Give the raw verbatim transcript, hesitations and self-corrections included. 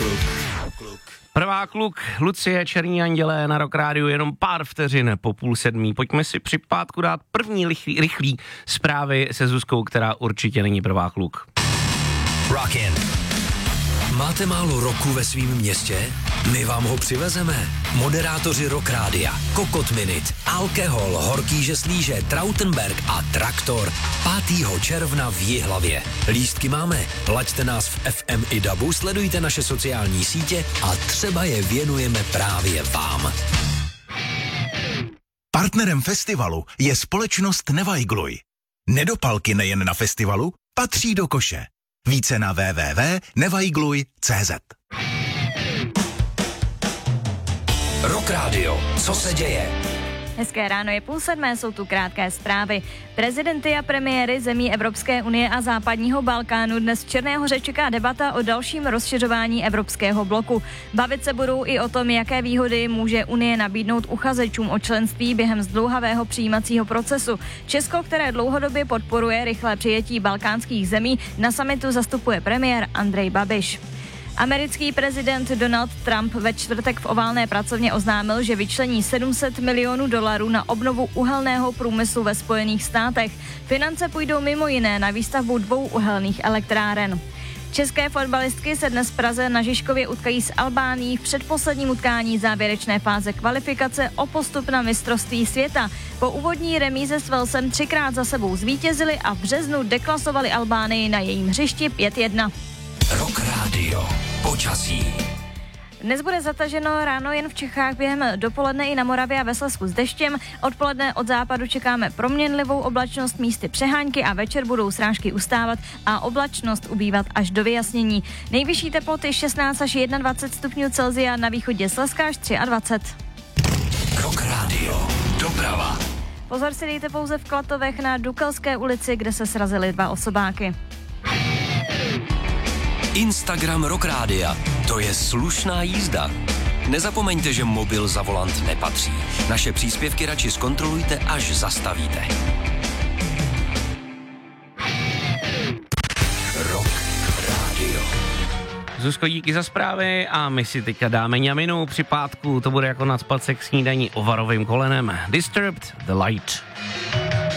Prvá kluk, Lucie, Černí andělé na Rock Rádiu, jenom pár vteřin po půl sedmí. Pojďme si při pátku dát první rychlý, rychlý zprávy se Zuzkou, která určitě není prvá kluk. Rockin'. Máte málo roku ve svém městě? My vám ho přivezeme. Moderátoři Rock Rádia, Kokot Minute, Alkohol, Horký žeslíže, Trautenberg a Traktor pátého června v Jihlavě. Lístky máme, laďte nás v F M i dabu, sledujte naše sociální sítě a třeba je věnujeme právě vám. Partnerem festivalu je společnost Nevajgluj. Nedopalky nejen na festivalu patří do koše. Více na w w w tečka nevajgluj tečka c z. Rock Radio, co se děje? Hezké ráno, je půl sedmé, jsou tu krátké zprávy. Prezidenty a premiéry zemí Evropské unie a západního Balkánu dnes v Černé Hoře čeká debata o dalším rozšiřování evropského bloku. Bavit se budou i o tom, jaké výhody může Unie nabídnout uchazečům o členství během zdlouhavého přijímacího procesu. Česko, které dlouhodobě podporuje rychlé přijetí balkánských zemí, na summitu zastupuje premiér Andrej Babiš. Americký prezident Donald Trump ve čtvrtek v oválné pracovně oznámil, že vyčlení sedm set milionů dolarů na obnovu uhelného průmyslu ve Spojených státech. Finance půjdou mimo jiné na výstavbu dvou uhelných elektráren. České fotbalistky se dnes v Praze na Žižkově utkají s Albánií v předposledním utkání závěrečné fáze kvalifikace o postup na mistrovství světa. Po úvodní remíze s Walesem třikrát za sebou zvítězili a v březnu deklasovali Albánii na jejím hřišti pět jedna. Rock Radio. Počasí. Dnes bude zataženo ráno jen v Čechách, během dopoledne i na Moravě a ve Slezsku s deštěm. Odpoledne od západu čekáme proměnlivou oblačnost, místy přehánky a večer budou srážky ustávat a oblačnost ubývat až do vyjasnění. Nejvyšší teploty šestnáct až dvacet jedna stupňů Celsia, na východě Slezska až dvacet tři. Rock Radio. Doprava. Pozor si dejte pouze v Klatovech na Dukelské ulici, kde se srazily dva osobáky. Instagram Rock Rádia. To je slušná jízda. Nezapomeňte, že mobil za volant nepatří. Naše příspěvky radši zkontrolujte, až zastavíte. Rock Radio. Zuzko, díky za zprávy a my si teďka dáme ňaminu při pátku. To bude jako nacpat se k snídaní ovarovým kolenem. Disturbed the Light.